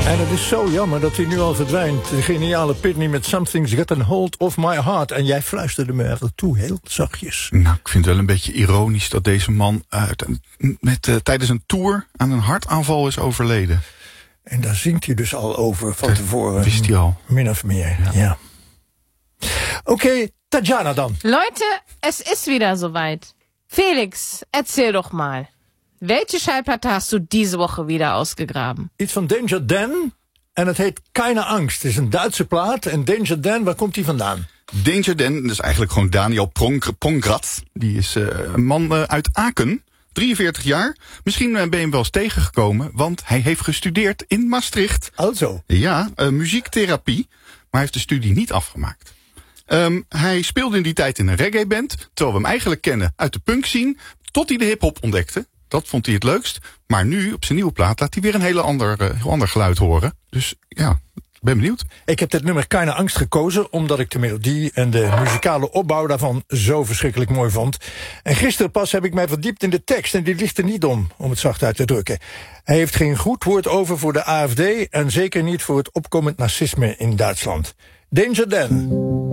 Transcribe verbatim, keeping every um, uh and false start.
En het is zo jammer dat hij nu al verdwijnt. De geniale Pitney met Something's Got a Hold of My Heart. En jij fluisterde me er toe, heel zachtjes. Nou, ik vind het wel een beetje ironisch dat deze man uh, met, uh, tijdens een tour aan een hartaanval is overleden. En daar zingt hij dus al over van dat tevoren. Wist hij al. Min of meer, ja. ja. Oké, okay, Tatjana dan. Leute, es ist wieder soweit. Felix, erzähl doch mal. Welche Schallplatte hast du diese Woche wieder ausgegraben? Iets van Danger Dan. En het heet Keine Angst. Het is een Duitse plaat. En Danger Dan, waar komt die vandaan? Danger Dan, dat is eigenlijk gewoon Daniel Prong, Pongratz. Die is uh, een man uh, uit Aken. drieënveertig jaar. Misschien uh, ben je hem wel eens tegengekomen. Want hij heeft gestudeerd in Maastricht. Also. Ja, uh, muziektherapie. Maar hij heeft de studie niet afgemaakt. Um, hij speelde in die tijd in een reggae-band. Terwijl we hem eigenlijk kennen uit de punk scene. Tot hij de hip-hop ontdekte. Dat vond hij het leukst. Maar nu, op zijn nieuwe plaat, laat hij weer een hele ander, uh, heel ander geluid horen. Dus ja, ik ben benieuwd. Ik heb dit nummer Keine Angst gekozen, omdat ik de melodie en de muzikale opbouw daarvan zo verschrikkelijk mooi vond. En gisteren pas heb ik mij verdiept in de tekst en die ligt er niet om, om het zacht uit te drukken. Hij heeft geen goed woord over voor de A F D en zeker niet voor het opkomend nazisme in Duitsland. Danger Dan.